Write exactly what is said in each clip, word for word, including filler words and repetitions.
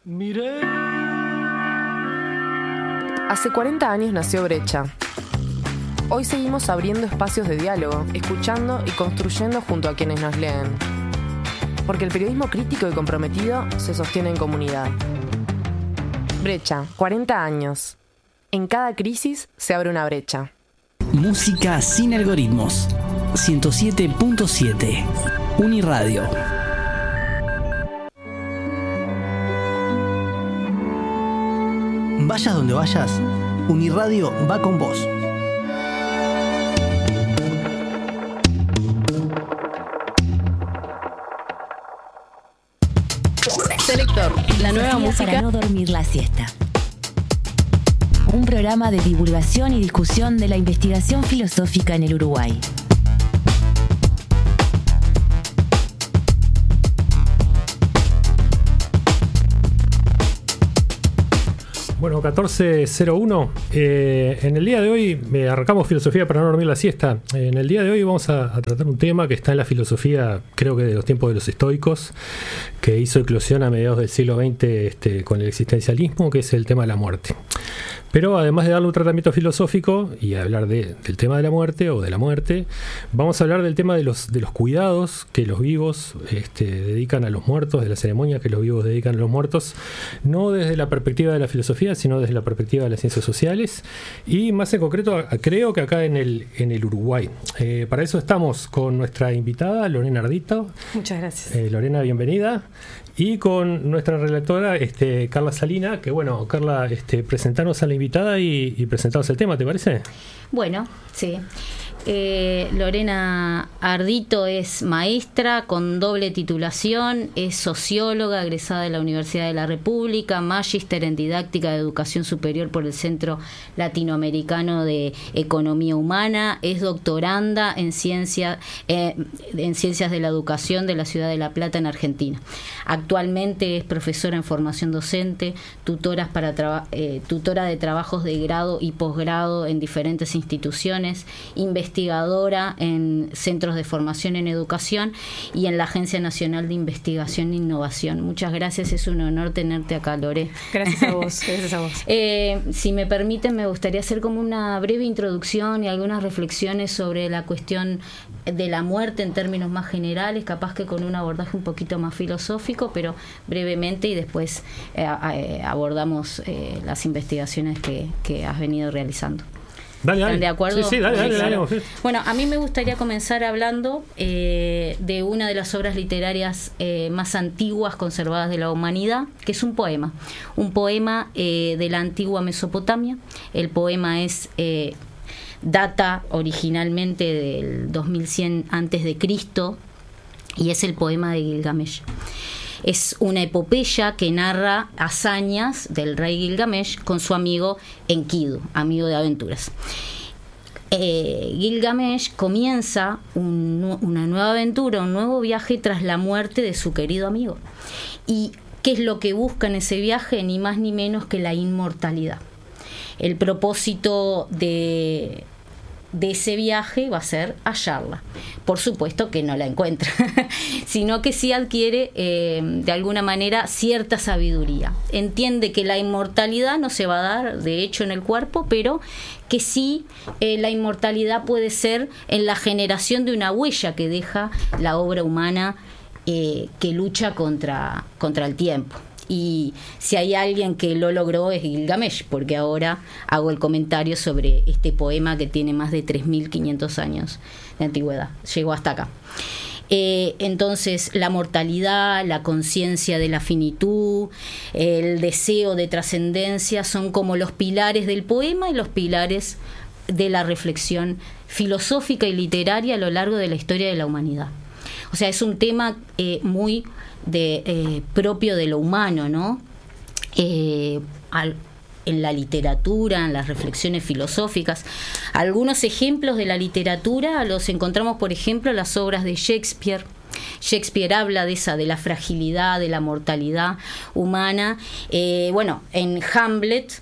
Miré. Hace cuarenta años nació Brecha. Hoy seguimos abriendo espacios de diálogo, escuchando y construyendo junto a quienes nos leen. Porque el periodismo crítico y comprometido se sostiene en comunidad. Brecha, cuarenta años. En cada crisis se abre una brecha. Música sin algoritmos. ciento siete punto siete. Uniradio. Vayas donde vayas, Uniradio va con vos. Selector, la nueva música para no dormir la siesta. Un programa de divulgación y discusión de la investigación filosófica en el Uruguay. Bueno, catorce cero uno. Eh, en el día de hoy eh, arrancamos filosofía para no dormir la siesta. Eh, en el día de hoy vamos a, a tratar un tema que está en la filosofía, creo que de los tiempos de los estoicos, que hizo eclosión a mediados del siglo veinte este, con el existencialismo, que es el tema de la muerte. Pero además de darle un tratamiento filosófico y hablar de, del tema de la muerte o de la muerte, vamos a hablar del tema de los, de los cuidados que los vivos este, dedican a los muertos, de la ceremonia que los vivos dedican a los muertos, no desde la perspectiva de la filosofía, sino desde la perspectiva de las ciencias sociales y más en concreto creo que acá en el, en el Uruguay. Eh, para eso estamos con nuestra invitada Lorena Ardito. Muchas gracias. Eh, Lorena, bienvenida. Y con nuestra redactora este, Carla Salina, que bueno, Carla, este, presentarnos a la invitada y, y presentarnos el tema, ¿te parece? Bueno, sí. Eh, Lorena Ardito es maestra con doble titulación, es socióloga egresada de la Universidad de la República, magíster en didáctica de educación superior por el Centro Latinoamericano de Economía Humana, es doctoranda en, ciencia, eh, en ciencias de la educación de la ciudad de La Plata en Argentina. Actualmente es profesora en formación docente, tutoras para traba, eh, tutora de trabajos de grado y posgrado en diferentes instituciones, investigadora investigadora en centros de formación en educación y en la Agencia Nacional de Investigación e Innovación. Muchas gracias, es un honor tenerte acá, Lore. Gracias a vos, gracias a vos. eh, si me permiten, me gustaría hacer como una breve introducción y algunas reflexiones sobre la cuestión de la muerte en términos más generales, capaz que con un abordaje un poquito más filosófico, pero brevemente, y después eh, eh, abordamos eh, las investigaciones que, que has venido realizando. Dale, dale. ¿Están de acuerdo? Sí, sí, dale, dale, dale, dale. Bueno, a mí me gustaría comenzar hablando eh, de una de las obras literarias eh, más antiguas conservadas de la humanidad, que es un poema. Un poema eh, de la antigua Mesopotamia. El poema es eh, data originalmente del dos mil cien antes de Cristo y es el poema de Gilgamesh. Es una epopeya que narra hazañas del rey Gilgamesh con su amigo Enkidu, amigo de aventuras. Eh, Gilgamesh comienza un, una nueva aventura, un nuevo viaje tras la muerte de su querido amigo. ¿Y qué es lo que busca en ese viaje? Ni más ni menos que la inmortalidad. El propósito de... de ese viaje va a ser hallarla. Por supuesto que no la encuentra, sino que sí adquiere eh, de alguna manera cierta sabiduría. Entiende que la inmortalidad no se va a dar de hecho en el cuerpo, pero que sí eh, la inmortalidad puede ser en la generación de una huella que deja la obra humana eh, que lucha contra, contra el tiempo. Y si hay alguien que lo logró es Gilgamesh, porque ahora hago el comentario sobre este poema que tiene más de tres mil quinientos años de antigüedad, llegó hasta acá. Eh, entonces la mortalidad, la conciencia de la finitud, el deseo de trascendencia son como los pilares del poema y los pilares de la reflexión filosófica y literaria a lo largo de la historia de la humanidad. O sea, es un tema eh, muy de, eh, propio de lo humano, ¿no? Eh, al, en la literatura, en las reflexiones filosóficas. Algunos ejemplos de la literatura los encontramos, por ejemplo, en las obras de Shakespeare. Shakespeare habla de esa, de la fragilidad, de la mortalidad humana. Eh, bueno, en Hamlet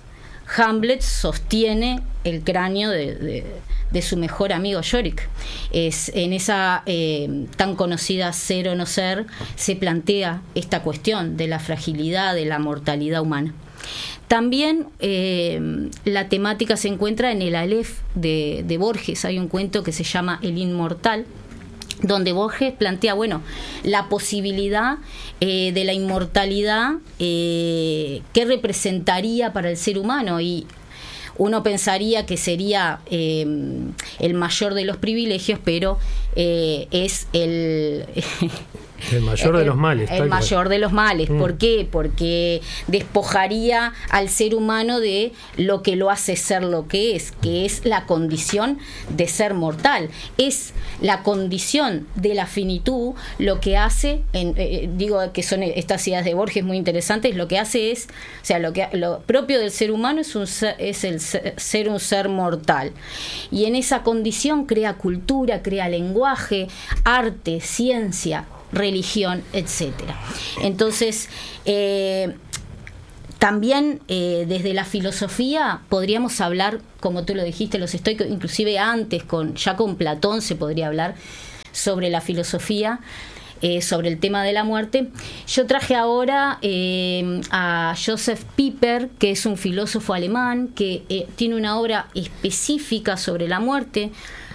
Hamlet sostiene el cráneo de, de, de su mejor amigo Yorick. Es, en esa eh, tan conocida Ser o no ser se plantea esta cuestión de la fragilidad, de la mortalidad humana. También eh, la temática se encuentra en el Aleph de, de Borges. Hay un cuento que se llama El Inmortal, donde Borges plantea, bueno, la posibilidad eh, de la inmortalidad eh, que representaría para el ser humano, y uno pensaría que sería eh, el mayor de los privilegios, pero eh, es el... El mayor de los males. El, el mayor de los males. Mm. ¿Por qué? Porque despojaría al ser humano de lo que lo hace ser lo que es, que es la condición de ser mortal. Es la condición de la finitud lo que hace, en, eh, digo que son estas ideas de Borges muy interesantes, lo que hace es, o sea, lo que lo propio del ser humano es, un ser, es el ser, ser un ser mortal. Y en esa condición crea cultura, crea lenguaje, arte, ciencia, religión, etcétera. Entonces, eh, también eh, desde la filosofía podríamos hablar, como tú lo dijiste, los estoicos, inclusive antes, con ya con Platón se podría hablar sobre la filosofía, eh, sobre el tema de la muerte. Yo traje ahora eh, a Joseph Pieper, que es un filósofo alemán, que eh, tiene una obra específica sobre la muerte,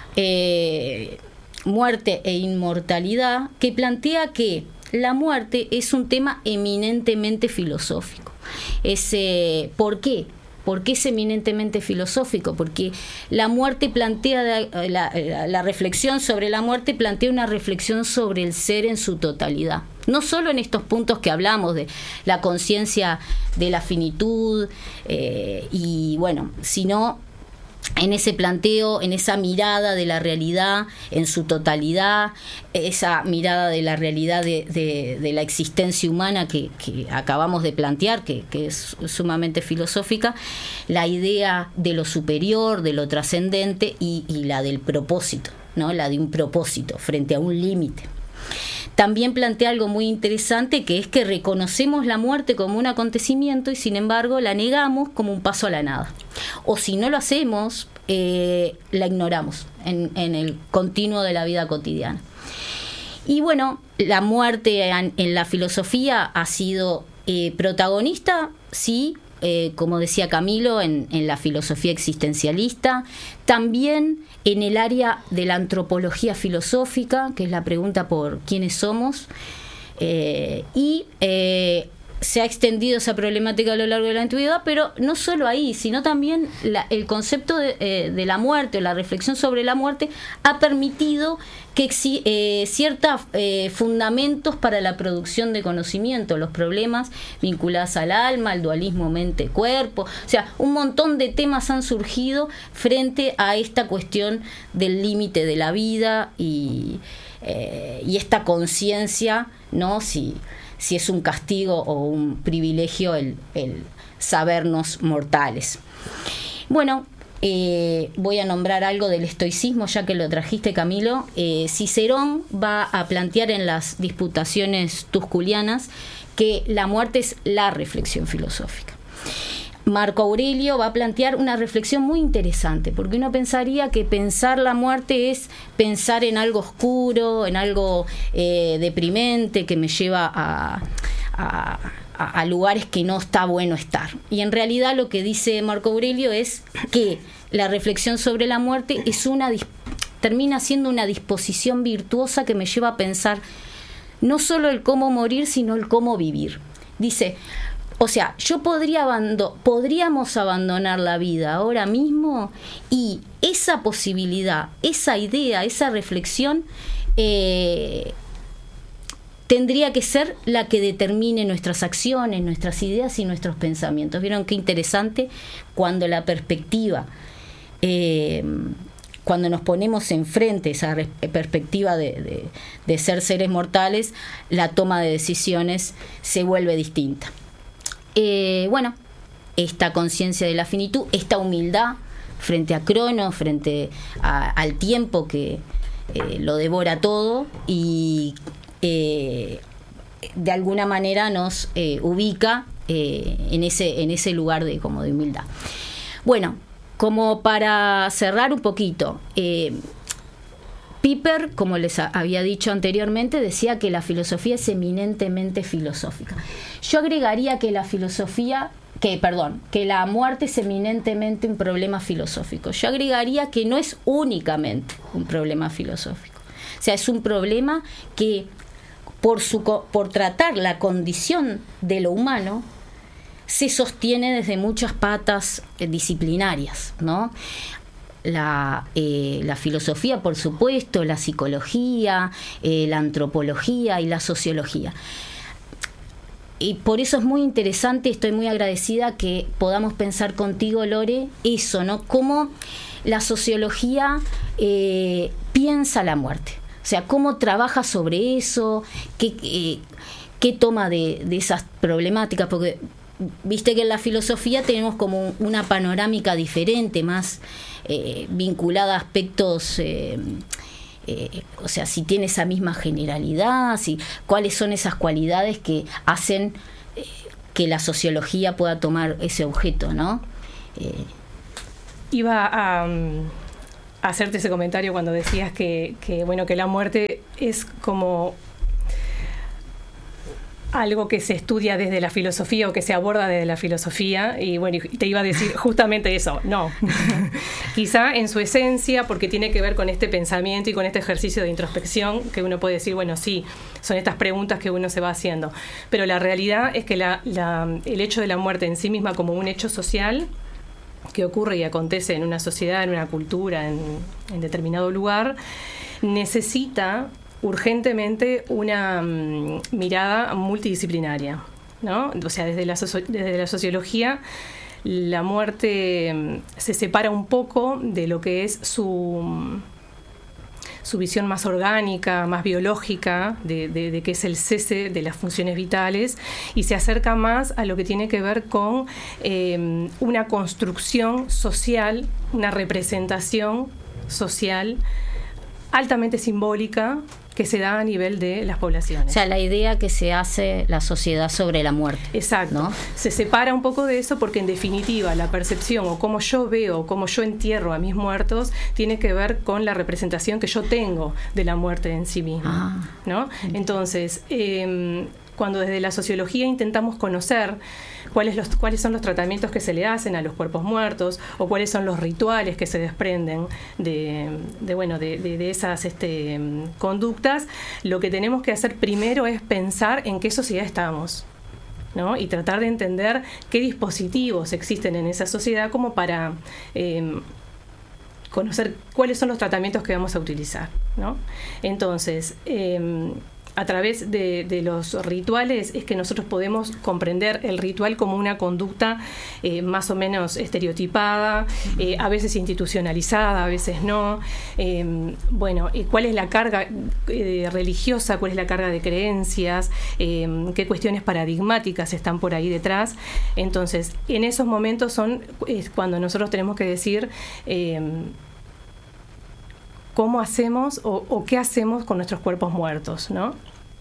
eh, Muerte e Inmortalidad, que plantea que la muerte es un tema eminentemente filosófico. Es, eh, ¿por qué? ¿Por qué es eminentemente filosófico? Porque la muerte plantea, la, la, la reflexión sobre la muerte plantea una reflexión sobre el ser en su totalidad. No solo en estos puntos que hablamos de la conciencia de la finitud, eh, y bueno, sino en ese planteo, en esa mirada de la realidad en su totalidad, esa mirada de la realidad de, de, de la existencia humana que, que acabamos de plantear, que, que es sumamente filosófica, la idea de lo superior, de lo trascendente, y, y la del propósito, ¿no? La de un propósito frente a un límite. También plantea algo muy interesante, que es que reconocemos la muerte como un acontecimiento y sin embargo la negamos como un paso a la nada. O si no lo hacemos, eh, la ignoramos en, en el continuo de la vida cotidiana. Y bueno, la muerte en, en la filosofía ha sido eh, protagonista, sí, eh, como decía Camilo, en, en la filosofía existencialista, también en el área de la antropología filosófica, que es la pregunta por quiénes somos, eh, y eh, se ha extendido esa problemática a lo largo de la antigüedad, pero no solo ahí, sino también la, el concepto de, eh, de la muerte, o la reflexión sobre la muerte, ha permitido que exi- eh, ciertos eh, fundamentos para la producción de conocimiento, los problemas vinculados al alma, al dualismo mente-cuerpo, o sea, un montón de temas han surgido frente a esta cuestión del límite de la vida y, eh, y esta conciencia, ¿no? Si si es un castigo o un privilegio el, el sabernos mortales. Bueno, eh, voy a nombrar algo del estoicismo, ya que lo trajiste, Camilo. Eh, Cicerón va a plantear en las Disputaciones Tusculianas que la muerte es la reflexión filosófica. Marco Aurelio va a plantear una reflexión muy interesante, porque uno pensaría que pensar la muerte es pensar en algo oscuro, en algo eh, deprimente, que me lleva a, a, a lugares que no está bueno estar. Y en realidad lo que dice Marco Aurelio es que la reflexión sobre la muerte es una termina siendo una disposición virtuosa que me lleva a pensar no solo el cómo morir, sino el cómo vivir. Dice, o sea, yo podría abando- podríamos abandonar la vida ahora mismo, y esa posibilidad, esa idea, esa reflexión eh, tendría que ser la que determine nuestras acciones, nuestras ideas y nuestros pensamientos. ¿Vieron qué interesante? Cuando la perspectiva, eh, cuando nos ponemos enfrente esa re- perspectiva de, de, de ser seres mortales, la toma de decisiones se vuelve distinta. Eh, bueno, esta conciencia de la finitud, esta humildad frente a Cronos, frente a, al tiempo que eh, lo devora todo, y eh, de alguna manera nos eh, ubica eh, en ese, en ese lugar de, como de humildad. Bueno, como para cerrar un poquito, eh, Piper, como les había dicho anteriormente, decía que la filosofía es eminentemente filosófica. Yo agregaría que la filosofía, que perdón, que la muerte es eminentemente un problema filosófico. Yo agregaría que no es únicamente un problema filosófico. O sea, es un problema que por su por tratar la condición de lo humano se sostiene desde muchas patas eh, disciplinarias, ¿no? La, eh, la filosofía, por supuesto, la psicología, eh, la antropología y la sociología. Y por eso es muy interesante, estoy muy agradecida que podamos pensar contigo, Lore, eso, ¿no? Cómo la sociología eh, piensa la muerte. O sea, cómo trabaja sobre eso, qué, eh, qué toma de, de esas problemáticas, porque viste que en la filosofía tenemos como una panorámica diferente, más eh, vinculada a aspectos, eh, eh, o sea, si tiene esa misma generalidad, si, cuáles son esas cualidades que hacen eh, que la sociología pueda tomar ese objeto, ¿no? Eh, Iba a, um, a hacerte ese comentario cuando decías que, que, bueno, que la muerte es como algo que se estudia desde la filosofía o que se aborda desde la filosofía, y bueno, te iba a decir justamente eso, no. Quizá en su esencia, porque tiene que ver con este pensamiento y con este ejercicio de introspección, que uno puede decir, bueno, sí, son estas preguntas que uno se va haciendo, pero la realidad es que la, la, el hecho de la muerte en sí misma como un hecho social que ocurre y acontece en una sociedad, en una cultura, en, en determinado lugar, necesita urgentemente una um, mirada multidisciplinaria, ¿no? O sea, desde la, socio- desde la sociología, la muerte um, se separa un poco de lo que es su, um, su visión más orgánica, más biológica, de, de, de que es el cese de las funciones vitales, y se acerca más a lo que tiene que ver con eh, una construcción social, una representación social altamente simbólica que se da a nivel de las poblaciones. O sea, la idea que se hace la sociedad sobre la muerte. Exacto. ¿No? Se separa un poco de eso porque, en definitiva, la percepción o cómo yo veo, cómo yo entierro a mis muertos, tiene que ver con la representación que yo tengo de la muerte en sí misma. Ah. ¿No? Entonces, eh, cuando desde la sociología intentamos conocer cuáles, los, cuáles son los tratamientos que se le hacen a los cuerpos muertos, o cuáles son los rituales que se desprenden de, de, bueno, de, de, de esas este, conductas, lo que tenemos que hacer primero es pensar en qué sociedad estamos, ¿no? Y tratar de entender qué dispositivos existen en esa sociedad como para eh, conocer cuáles son los tratamientos que vamos a utilizar, ¿no? Entonces, eh, a través de, de los rituales es que nosotros podemos comprender el ritual como una conducta eh, más o menos estereotipada, eh, a veces institucionalizada, a veces no. Eh, bueno, ¿cuál es la carga eh, religiosa? ¿Cuál es la carga de creencias? Eh, ¿Qué cuestiones paradigmáticas están por ahí detrás? Entonces, en esos momentos son es cuando nosotros tenemos que decir Eh, cómo hacemos o, o qué hacemos con nuestros cuerpos muertos, ¿no?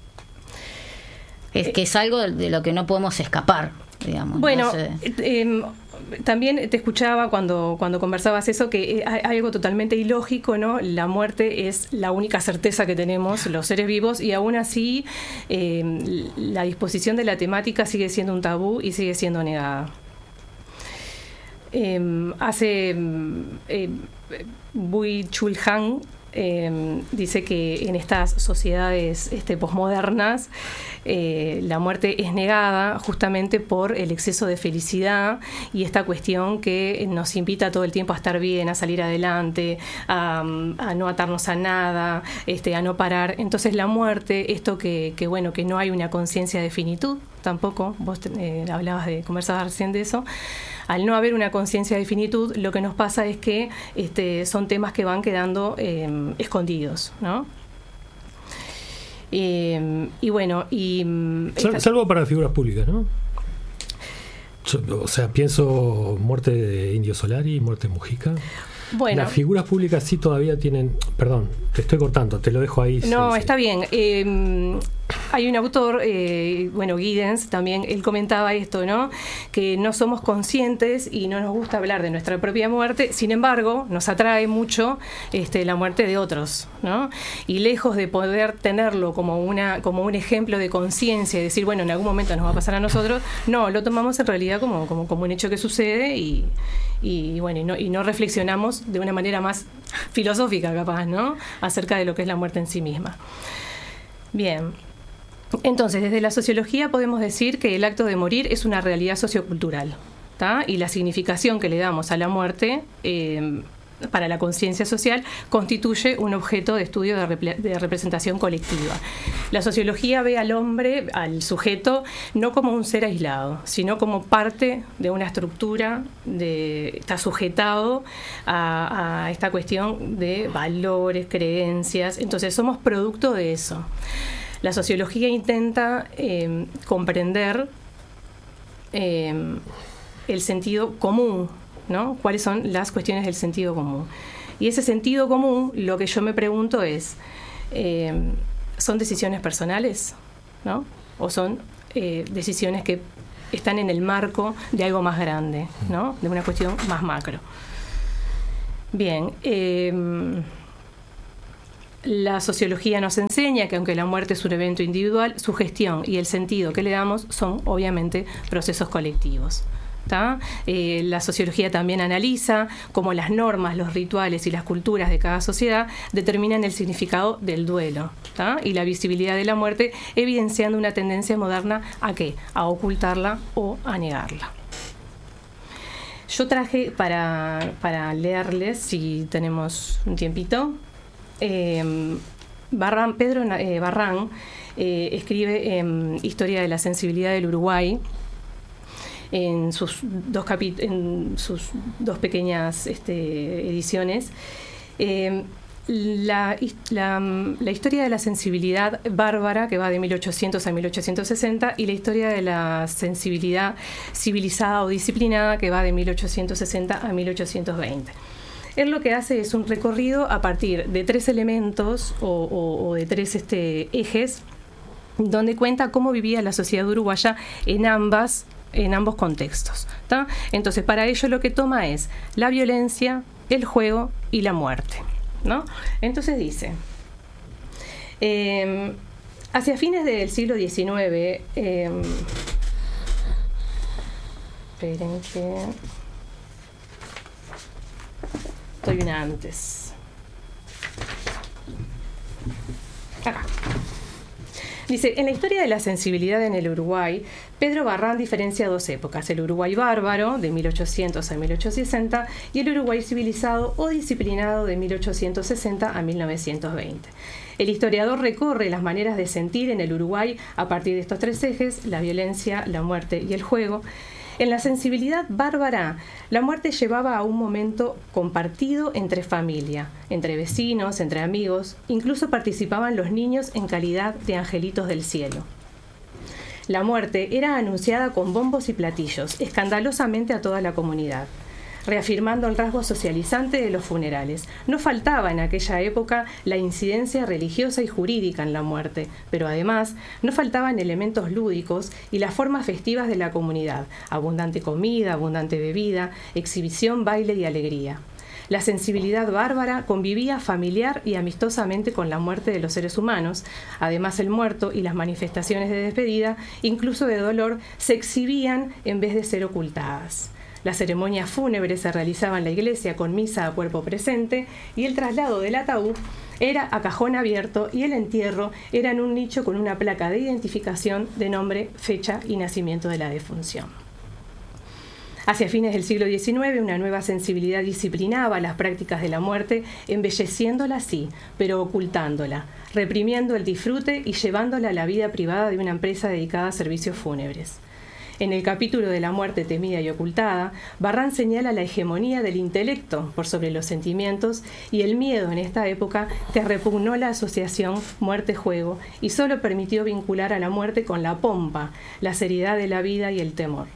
Es que es algo de lo que no podemos escapar, digamos. Bueno, no sé. eh, eh, también te escuchaba cuando, cuando conversabas eso, que hay, hay algo totalmente ilógico, ¿no? La muerte es la única certeza que tenemos los seres vivos, y aún así eh, la disposición de la temática sigue siendo un tabú y sigue siendo negada. Eh, hace eh, Byung-Chul Han eh, dice que en estas sociedades este, posmodernas eh, la muerte es negada justamente por el exceso de felicidad y esta cuestión que nos invita todo el tiempo a estar bien, a salir adelante, a, a no atarnos a nada, este, a no parar. Entonces la muerte, esto que, que bueno, que no hay una conciencia de finitud tampoco, vos eh, hablabas de, conversabas recién de eso. Al no haber una conciencia de finitud, lo que nos pasa es que este, son temas que van quedando eh, escondidos, ¿no? Eh, y bueno, y esta... salvo para figuras públicas, ¿no? Yo, o sea, pienso muerte de Indio Solari, muerte de Mujica. Bueno, las figuras públicas sí todavía tienen, perdón, te estoy cortando, te lo dejo ahí. No, sí, está sí. bien. Eh, hay un autor, eh, bueno, Giddens también, él comentaba esto, ¿no? Que no somos conscientes y no nos gusta hablar de nuestra propia muerte, sin embargo, nos atrae mucho este, la muerte de otros, ¿no? Y lejos de poder tenerlo como, una, como un ejemplo de conciencia y decir, bueno, en algún momento nos va a pasar a nosotros, no, lo tomamos en realidad como, como, como un hecho que sucede y, y bueno, y no, y no reflexionamos de una manera más filosófica capaz, ¿no? Acerca de lo que es la muerte en sí misma. Bien. Entonces, desde la sociología podemos decir que el acto de morir es una realidad sociocultural, ¿tá? Y la significación que le damos a la muerte eh, para la conciencia social constituye un objeto de estudio de, repre- de representación colectiva. La sociología ve al hombre, al sujeto, no como un ser aislado, sino como parte de una estructura, de, está sujetado a, a esta cuestión de valores, creencias, entonces somos producto de eso. La sociología intenta eh, comprender eh, el sentido común, ¿no? ¿Cuáles son las cuestiones del sentido común? Y ese sentido común, lo que yo me pregunto es, eh, ¿son decisiones personales? ¿No? ¿O son eh, decisiones que están en el marco de algo más grande, ¿no? De una cuestión más macro? Bien, eh, la sociología nos enseña que aunque la muerte es un evento individual, su gestión y el sentido que le damos son obviamente procesos colectivos. Eh, la sociología también analiza cómo las normas, los rituales y las culturas de cada sociedad determinan el significado del duelo, ¿tá? Y la visibilidad de la muerte, evidenciando una tendencia moderna a ¿qué? A ocultarla o a negarla. Yo traje para, para leerles, si tenemos un tiempito, eh, Barrán, Pedro eh, Barrán eh, escribe eh, Historia de la sensibilidad del Uruguay, en sus dos capit- en sus dos pequeñas este, ediciones. Eh, la, la, la historia de la sensibilidad bárbara, que va de mil ochocientos a mil ochocientos sesenta, y la historia de la sensibilidad civilizada o disciplinada, que va de mil ochocientos sesenta a mil ochocientos veinte. Él lo que hace es un recorrido a partir de tres elementos o, o, o de tres este, ejes, donde cuenta cómo vivía la sociedad uruguaya en ambas en ambos contextos, ¿tá? Entonces, para ello lo que toma es la violencia, el juego y la muerte, ¿no? Entonces dice, eh, hacia fines del siglo diecinueve, eh, esperen que estoy una antes. Acá. Dice, en la historia de la sensibilidad en el Uruguay, Pedro Barrán diferencia dos épocas, el Uruguay bárbaro, de mil ochocientos a mil ochocientos sesenta, y el Uruguay civilizado o disciplinado, de mil ochocientos sesenta a mil novecientos veinte. El historiador recorre las maneras de sentir en el Uruguay a partir de estos tres ejes, la violencia, la muerte y el juego. En la sensibilidad bárbara, la muerte llevaba a un momento compartido entre familia, entre vecinos, entre amigos, incluso participaban los niños en calidad de angelitos del cielo. La muerte era anunciada con bombos y platillos, escandalosamente a toda la comunidad, reafirmando el rasgo socializante de los funerales. No faltaba en aquella época la incidencia religiosa y jurídica en la muerte, pero además no faltaban elementos lúdicos y las formas festivas de la comunidad, abundante comida, abundante bebida, exhibición, baile y alegría. La sensibilidad bárbara convivía familiar y amistosamente con la muerte de los seres humanos. Además, el muerto y las manifestaciones de despedida, incluso de dolor, se exhibían en vez de ser ocultadas. Las ceremonias fúnebres se realizaban en la iglesia con misa a cuerpo presente y el traslado del ataúd era a cajón abierto y el entierro era en un nicho con una placa de identificación de nombre, fecha y nacimiento de la defunción. Hacia fines del siglo diecinueve, una nueva sensibilidad disciplinaba las prácticas de la muerte, embelleciéndola así, pero ocultándola, reprimiendo el disfrute y llevándola a la vida privada de una empresa dedicada a servicios fúnebres. En el capítulo de la muerte temida y ocultada, Barrán señala la hegemonía del intelecto por sobre los sentimientos y el miedo en esta época que repugnó la asociación muerte-juego y solo permitió vincular a la muerte con la pompa, la seriedad de la vida y el temor.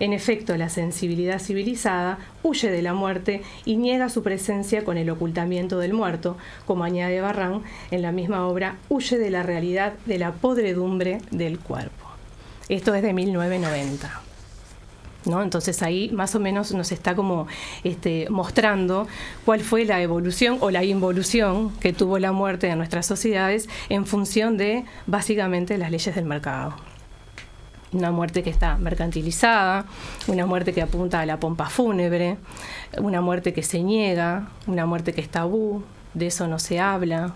En efecto, la sensibilidad civilizada huye de la muerte y niega su presencia con el ocultamiento del muerto, como añade Barrán en la misma obra, huye de la realidad de la podredumbre del cuerpo. Esto es de mil novecientos noventa. ¿No? Entonces ahí más o menos nos está como este, mostrando cuál fue la evolución o la involución que tuvo la muerte en nuestras sociedades en función de básicamente las leyes del mercado. Una muerte que está mercantilizada, una muerte que apunta a la pompa fúnebre, una muerte que se niega, una muerte que es tabú, de eso no se habla,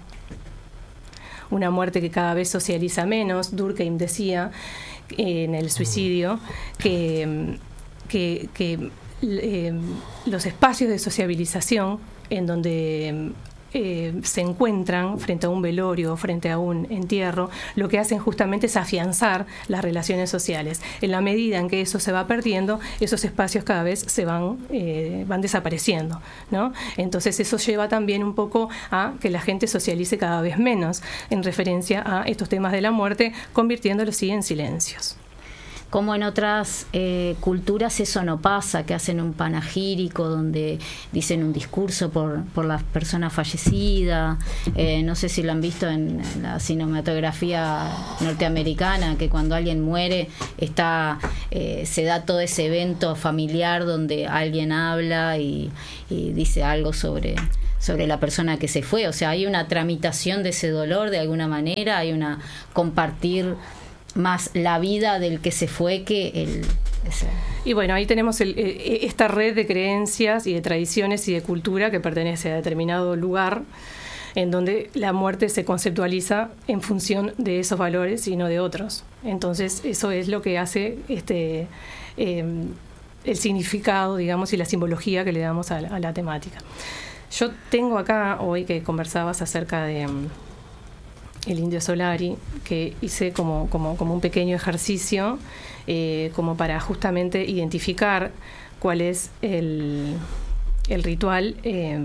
una muerte que cada vez socializa menos. Durkheim decía eh, en el suicidio que que, que eh, los espacios de sociabilización en donde eh, se encuentran frente a un velorio, frente a un entierro, lo que hacen justamente es afianzar las relaciones sociales. En la medida en que eso se va perdiendo, esos espacios cada vez se van, eh, van desapareciendo, ¿no? Entonces eso lleva también un poco a que la gente socialice cada vez menos en referencia a estos temas de la muerte, convirtiéndolos sí en silencios. Como en otras eh, culturas eso no pasa, que hacen un panegírico donde dicen un discurso por, por la persona fallecida. Eh, no sé si lo han visto en, en la cinematografía norteamericana, que cuando alguien muere está eh, se da todo ese evento familiar donde alguien habla y, y dice algo sobre... sobre la persona que se fue. O sea, hay una tramitación de ese dolor de alguna manera, hay una compartir más la vida del que se fue que el... Ese. Y bueno, ahí tenemos el, esta red de creencias y de tradiciones y de cultura que pertenece a determinado lugar, en donde la muerte se conceptualiza en función de esos valores y no de otros. Entonces, eso es lo que hace este eh, el significado, digamos, y la simbología que le damos a la, a la temática. Yo tengo acá, hoy que conversabas acerca de um, el Indio Solari, que hice como, como, como un pequeño ejercicio, eh, como para justamente identificar cuál es el, el ritual, eh,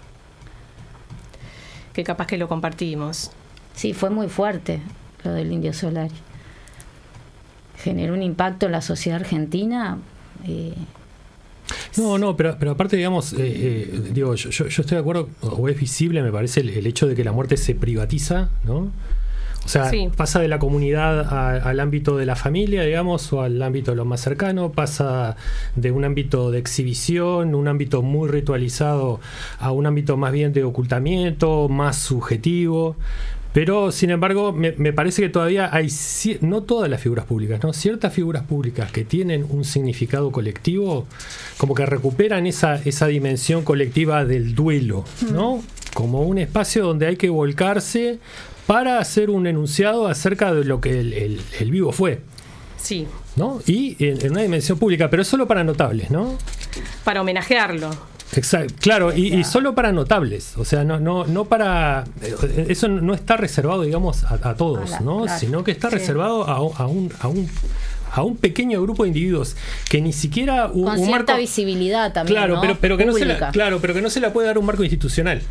que capaz que lo compartimos. Sí, fue muy fuerte lo del Indio Solari. Generó un impacto en la sociedad argentina. Eh, No, no, pero, pero aparte, digamos, eh, eh, digo, yo, yo, yo estoy de acuerdo, o es visible, me parece, el, el hecho de que la muerte se privatiza, ¿no? O sea, sí. Pasa de la comunidad a, al ámbito de la familia, digamos, o al ámbito de lo más cercano, pasa de un ámbito de exhibición, un ámbito muy ritualizado, a un ámbito más bien de ocultamiento, más subjetivo. Pero, sin embargo, me, me parece que todavía hay, no todas las figuras públicas, ¿no? Ciertas figuras públicas que tienen un significado colectivo, como que recuperan esa, esa dimensión colectiva del duelo, ¿no? Mm. Como un espacio donde hay que volcarse para hacer un enunciado acerca de lo que el, el, el vivo fue. Sí. ¿No? Y en, en una dimensión pública, pero solo para notables, ¿no? Para homenajearlo. Exacto, claro, y, y solo para notables, o sea, no, no, no para, eso no está reservado, digamos, a, a todos, a la, ¿no? Claro, sino que está sí. reservado a, a un, a un a un pequeño grupo de individuos que ni siquiera un, con un cierta marco, visibilidad también, claro, ¿no? pero, pero que Pública. no se la, claro, pero que no se la puede dar un marco institucional.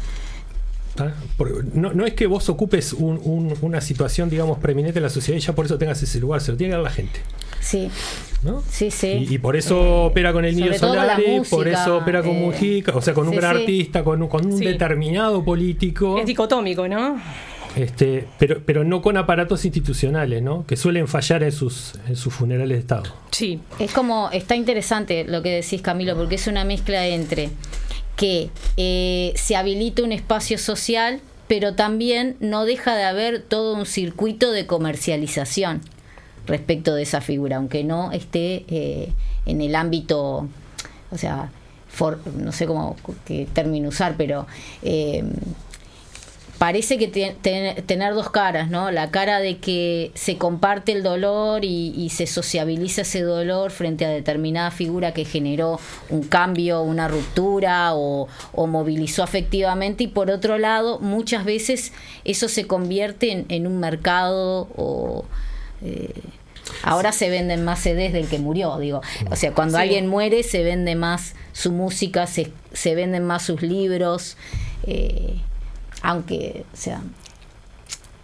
No, no es que vos ocupes un, un, una situación, digamos, preeminente en la sociedad y ya por eso tengas ese lugar, se lo tiene que dar la gente. Sí. ¿No? Sí, sí. Y, y por eso eh, opera con el Indio Solari, por eso opera con eh, Mujica, o sea, con un sí, gran sí. artista, con, con un sí. determinado político. Es dicotómico, ¿no? Este, pero, pero no con aparatos institucionales, ¿no? Que suelen fallar en sus, en sus funerales de Estado. Sí. Es como, está interesante lo que decís, Camilo, porque es una mezcla entre que eh, se habilita un espacio social, pero también no deja de haber todo un circuito de comercialización respecto de esa figura, aunque no esté eh, en el ámbito, o sea, for, no sé cómo qué término usar, pero eh, parece que te, te, tener dos caras, ¿no? La cara de que se comparte el dolor y, y se sociabiliza ese dolor frente a determinada figura que generó un cambio, una ruptura o, o movilizó afectivamente, y por otro lado, muchas veces eso se convierte en, en un mercado o... Eh, ahora se venden más C Ds del que murió, digo. O sea, cuando sí. alguien muere se vende más su música, se, se venden más sus libros, eh, aunque, o sea...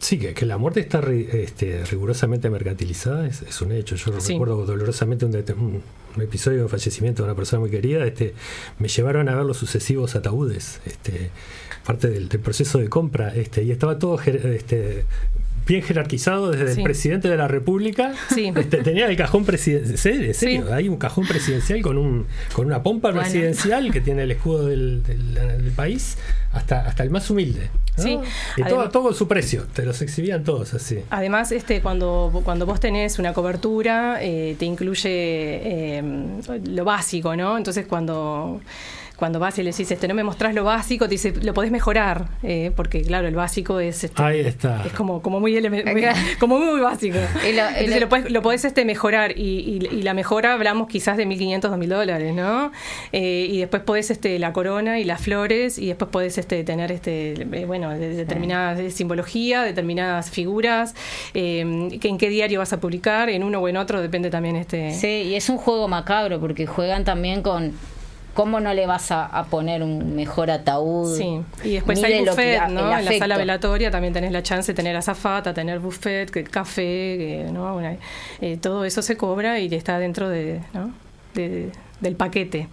Sí, que, que la muerte está este, rigurosamente mercantilizada, es, es un hecho. Yo sí. recuerdo dolorosamente un, un, un episodio de fallecimiento de una persona muy querida. Este, me llevaron a ver los sucesivos ataúdes, este, parte del, del proceso de compra, este, y estaba todo este, bien jerarquizado desde sí. el presidente de la República. Sí. Este, tenía el cajón presidencial, en serio, sí. hay un cajón presidencial con un con una pompa bueno. presidencial que tiene el escudo del, del, del país, hasta, hasta el más humilde. ¿No? Sí. Y todo, todo su precio, te los exhibían todos así. Además, este cuando, cuando vos tenés una cobertura, eh, te incluye eh, lo básico, ¿no? Entonces cuando... Cuando vas y le decís, este, no me mostrás lo básico, te dice, lo podés mejorar, eh, porque claro, el básico es este, ahí está. Es como, como muy, muy como muy, muy básico. Y lo, Entonces y lo, lo podés, lo podés este, mejorar, y, y, y la mejora hablamos quizás de mil quinientos, dos mil dólares, ¿no? Eh, y después podés este, la corona y las flores, y después podés este, tener este, eh, bueno, de, determinadas de simbología, determinadas figuras, eh, que en qué diario vas a publicar, en uno o en otro, depende también. este Sí, y es un juego macabro, porque juegan también con... ¿Cómo no le vas a, a poner un mejor ataúd? Sí, y después hay buffet, que, ¿no? En la sala velatoria también tenés la chance de tener azafata, tener buffet, que, café, que, ¿no? Bueno, eh, todo eso se cobra y está dentro de, ¿no? de, del paquete.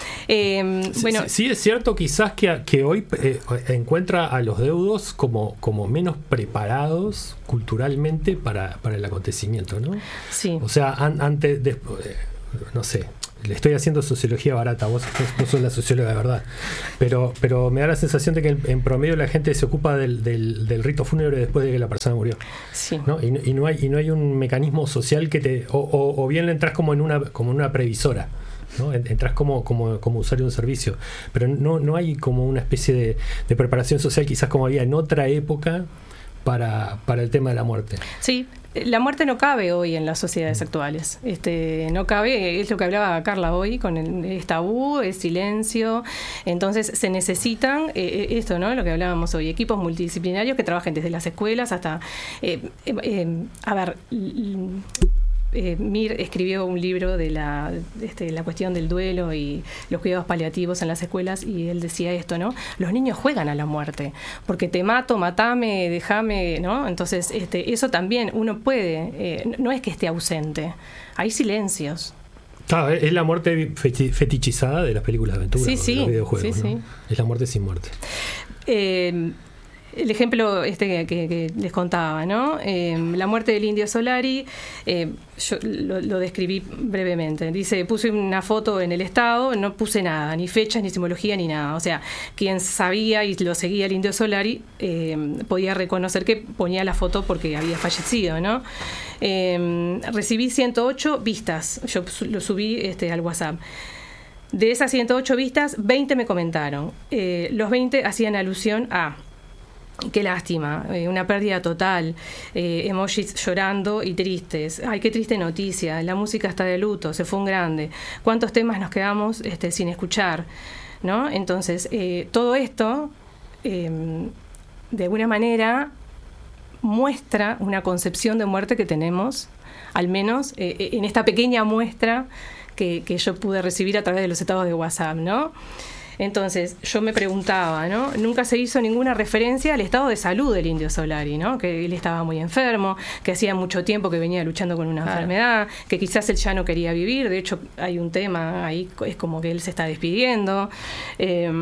Eh, sí, bueno, sí, sí es cierto quizás que, que hoy eh, encuentra a los deudos como, como menos preparados culturalmente para, para el acontecimiento, ¿no? Sí. O sea, an, antes, de, no sé... Le estoy haciendo sociología barata, vos no sos la socióloga de verdad, pero pero me da la sensación de que en, en promedio la gente se ocupa del, del, del rito fúnebre después de que la persona murió, sí. ¿no? Y, y no hay y no hay un mecanismo social que te o, o, o bien le entras como en una como en una previsora, ¿no? Entras como como como usuario de un servicio, pero no no hay como una especie de, de preparación social quizás como había en otra época para para el tema de la muerte. Sí. La muerte no cabe hoy en las sociedades actuales. Este, no cabe, es lo que hablaba Carla hoy, con el es tabú, es silencio. Entonces se necesitan eh, esto, ¿no? Lo que hablábamos hoy, equipos multidisciplinarios que trabajen desde las escuelas hasta, eh, eh, eh, a ver. Eh, Mir escribió un libro de la, este, la cuestión del duelo y los cuidados paliativos en las escuelas, y él decía esto, ¿no? Los niños juegan a la muerte, porque te mato, matame, déjame, ¿no? Entonces, este, eso también uno puede, eh, no es que esté ausente, hay silencios. Claro, es la muerte fetichizada de las películas de aventura, sí, de sí, los videojuegos, sí, ¿no? sí. Es la muerte sin muerte. Eh, El ejemplo este que, que, que les contaba, ¿no? Eh, la muerte del Indio Solari, eh, yo lo, lo describí brevemente. Dice, puse una foto en el estado, no puse nada, ni fechas, ni simbología, ni nada. O sea, quien sabía y lo seguía el Indio Solari eh, podía reconocer que ponía la foto porque había fallecido, ¿no? Eh, recibí ciento ocho vistas, yo lo subí este, al WhatsApp. De esas ciento ocho vistas, veinte me comentaron. Eh, los veinte hacían alusión a... Qué lástima, eh, una pérdida total, eh, emojis llorando y tristes. Ay, qué triste noticia, la música está de luto, se fue un grande. ¿Cuántos temas nos quedamos este, sin escuchar? ¿No? Entonces, eh, todo esto, eh, de alguna manera, muestra una concepción de muerte que tenemos, al menos eh, en esta pequeña muestra que, que yo pude recibir a través de los estados de WhatsApp, ¿no? Entonces, yo me preguntaba, ¿no? Nunca se hizo ninguna referencia al estado de salud del Indio Solari, ¿no? Que él estaba muy enfermo, que hacía mucho tiempo que venía luchando con una claro. enfermedad, que quizás él ya no quería vivir. De hecho, hay un tema ahí, es como que él se está despidiendo. Eh,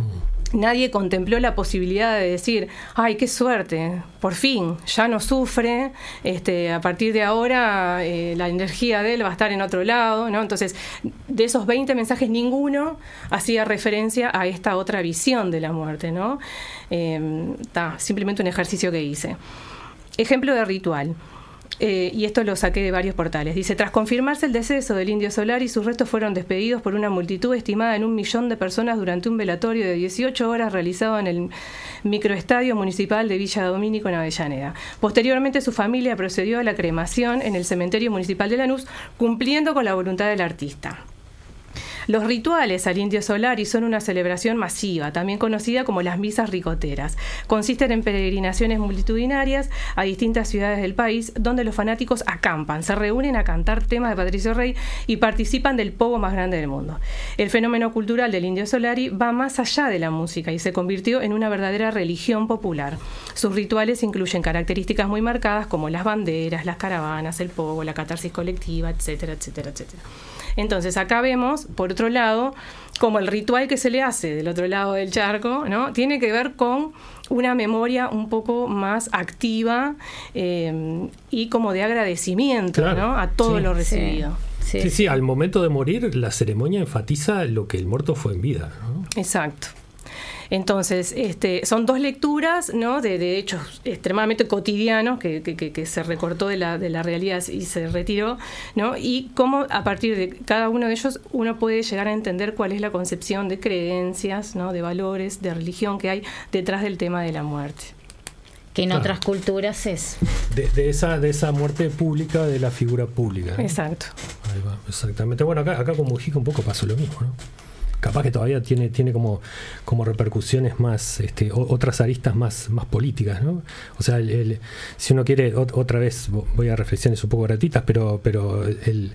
Nadie contempló la posibilidad de decir, ay, qué suerte, por fin, ya no sufre, este, a partir de ahora eh, la energía de él va a estar en otro lado, ¿no? Entonces, de esos veinte mensajes, ninguno hacía referencia a esta otra visión de la muerte, ¿no? Eh, ta, simplemente un ejercicio que hice. Ejemplo de ritual. Eh, y esto lo saqué de varios portales. Dice, tras confirmarse el deceso del Indio Solari, sus restos fueron despedidos por una multitud estimada en un millón de personas durante un velatorio de dieciocho horas realizado en el microestadio municipal de Villa Domínico en Avellaneda. Posteriormente, su familia procedió a la cremación en el cementerio municipal de Lanús, cumpliendo con la voluntad del artista. Los rituales al Indio Solari son una celebración masiva, también conocida como las misas ricoteras. Consisten en peregrinaciones multitudinarias a distintas ciudades del país, donde los fanáticos acampan, se reúnen a cantar temas de Patricio Rey y participan del pogo más grande del mundo. El fenómeno cultural del Indio Solari va más allá de la música y se convirtió en una verdadera religión popular. Sus rituales incluyen características muy marcadas como las banderas, las caravanas, el pogo, la catarsis colectiva, etcétera, etcétera, etcétera. Entonces acá vemos, por otro lado, como el ritual que se le hace del otro lado del charco, ¿no?, tiene que ver con una memoria un poco más activa eh, y como de agradecimiento, claro, ¿no?, a todo sí, lo recibido. Sí. Sí, sí, al momento de morir la ceremonia enfatiza lo que el muerto fue en vida, ¿no? Exacto. Entonces, este, son dos lecturas, ¿no?, de, de hechos extremadamente cotidianos que, que, que se recortó de la, de la realidad y se retiró, ¿no?, y cómo a partir de cada uno de ellos uno puede llegar a entender cuál es la concepción de creencias, ¿no?, de valores, de religión que hay detrás del tema de la muerte. Que en claro. otras culturas es de, de esa de esa muerte pública de la figura pública, ¿no? Exacto. Ahí va, exactamente. Bueno, acá, acá con Mujica un poco pasó lo mismo, ¿no? Capaz que todavía tiene tiene como como repercusiones más, este, o, otras aristas más más políticas, ¿no? O sea, el, el, si uno quiere, ot, otra vez voy a reflexiones un poco gratuitas, pero pero el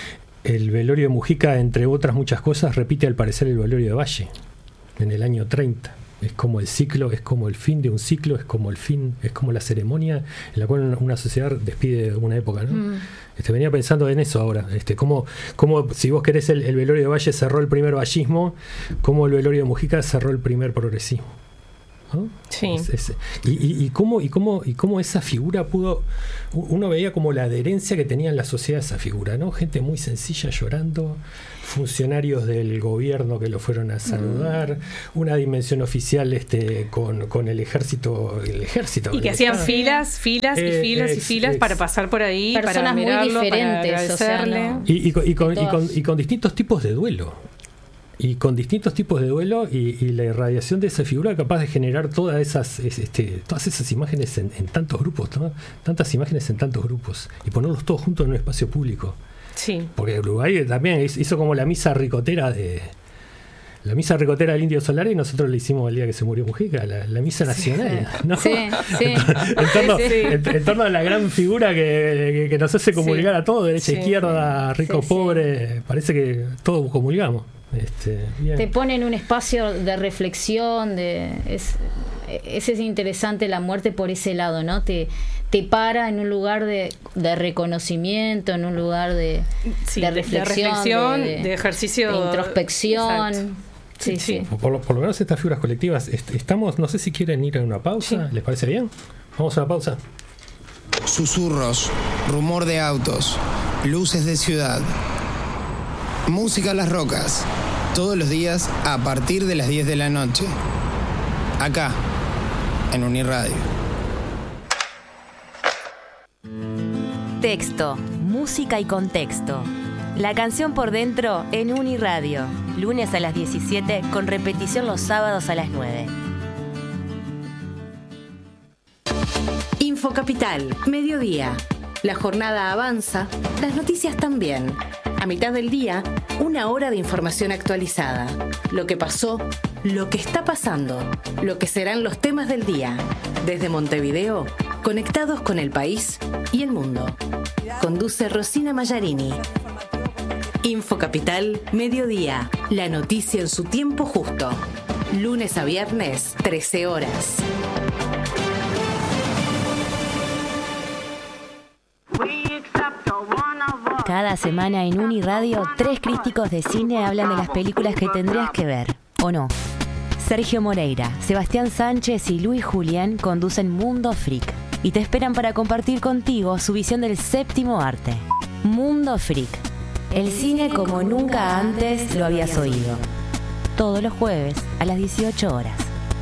el velorio de Mujica, entre otras muchas cosas, repite al parecer el velorio de Valle en el año treinta. Es como el ciclo, es como el fin de un ciclo, es como el fin, es como la ceremonia en la cual una sociedad despide una época, ¿no? Mm. Este, venía pensando en eso ahora, este, cómo, cómo si vos querés el, el velorio de Valle cerró el primer vallismo, cómo el velorio de Mujica cerró el primer progresismo, ¿no? Sí. Es, es, y, y, y cómo y cómo y cómo esa figura pudo, uno veía como la adherencia que tenía en la sociedad esa figura, ¿no? Gente muy sencilla llorando, funcionarios del gobierno que lo fueron a saludar, mm. una dimensión oficial este con, con el ejército, el ejército y que hacían estado. filas, filas eh, y filas ex, y filas ex, para pasar por ahí, personas para mirarlo, muy diferentes, para agradecerle. O sea, no, y, y, y, con, y, con, y, con, y con distintos tipos de duelo. Y con distintos tipos de duelo y, y la irradiación de esa figura capaz de generar todas esas este, todas esas imágenes en, en tantos grupos, ¿no? Tantas imágenes en tantos grupos y ponerlos todos juntos en un espacio público. Sí. Porque Uruguay también hizo como la misa ricotera de la misa ricotera del Indio Solari, y nosotros le hicimos el día que se murió Mujica, la, la misa nacional, sí. ¿no? Sí, sí. En, en, torno, sí, sí. En, en torno a la gran figura que, que, que nos hace comulgar sí. a todos, derecha, sí. izquierda, ricos, sí, pobres, sí. parece que todos comulgamos. Este, te pone en un espacio de reflexión, de es, es, es interesante la muerte por ese lado, ¿no? Te, te para en un lugar de, de reconocimiento, en un lugar de, sí, de reflexión, de, reflexión de, de ejercicio, de introspección. Sí, sí. sí. Por, lo, por lo menos estas figuras colectivas, est- estamos, no sé si quieren ir a una pausa, sí. ¿les parece bien? Vamos a la pausa. Susurros, rumor de autos, luces de ciudad. Música a las rocas, todos los días a partir de las diez de la noche. Acá, en Uniradio. Texto, música y contexto. La canción por dentro en Uniradio. Lunes a las diecisiete, con repetición los sábados a las nueve. Infocapital, mediodía. La jornada avanza, las noticias también. A mitad del día, una hora de información actualizada. Lo que pasó, lo que está pasando, lo que serán los temas del día. Desde Montevideo, conectados con el país y el mundo. Conduce Rosina Mallarini. Infocapital, mediodía. La noticia en su tiempo justo. Lunes a viernes, trece horas. Cada semana en Uniradio, tres críticos de cine hablan de las películas que tendrías que ver, ¿o no? Sergio Moreira, Sebastián Sánchez y Luis Julián conducen Mundo Freak y te esperan para compartir contigo su visión del séptimo arte. Mundo Freak, el cine como nunca antes lo habías oído. Todos los jueves a las dieciocho horas.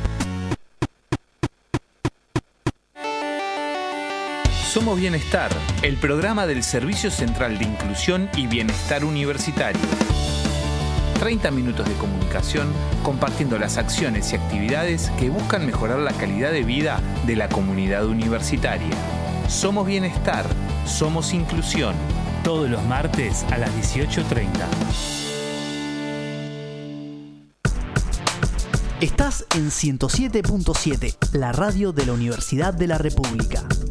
Somos Bienestar, el programa del Servicio Central de Inclusión y Bienestar Universitario. treinta minutos de comunicación compartiendo las acciones y actividades que buscan mejorar la calidad de vida de la comunidad universitaria. Somos Bienestar, somos Inclusión. Todos los martes a las dieciocho treinta. Estás en ciento siete punto siete, la radio de la Universidad de la República.